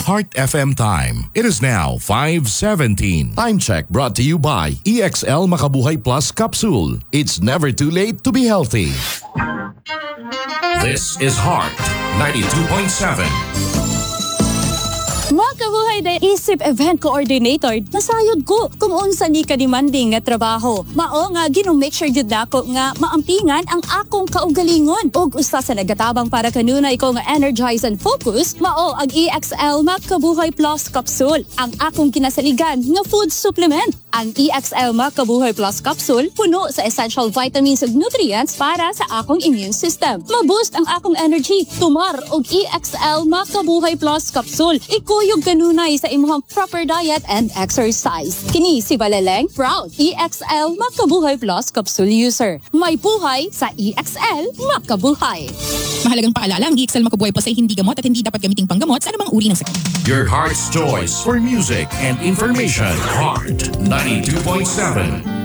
Heart FM time. It is now 5:17. Time check brought to you by EXL Makabuhay Plus Capsule. It's never too late to be healthy. This is Heart 92.7. Mga kabuhay na isip event coordinator, nasayod ko kung unsa ni ka-demanding nga trabaho. Mao nga make sure jud nako nga maampingan ang akong kaugalingon. Ug usa sa nagatabang para kanunay ko nga energize and focus, mao ang EXL Makabuhay Plus Capsule, ang akong kinasaligan nga food supplement. Ang EXL Makabuhay Plus Capsule puno sa essential vitamins ug nutrients para sa akong immune system. Ma-boost ang akong energy. Tumar og EXL Makabuhay Plus Capsule. Ikuyog kanunay sa imong proper diet and exercise. Kini si Balaleng, proud EXL Makabuhay Plus Capsule user. May buhay sa EXL Makabuhay. Mahalagang paalala, ang EXL Makabuhay Plus ay hindi gamot at hindi dapat gamiting panggamot sa anumang uri ng sakit. Your heart's choice for music and information. Heart 92.7.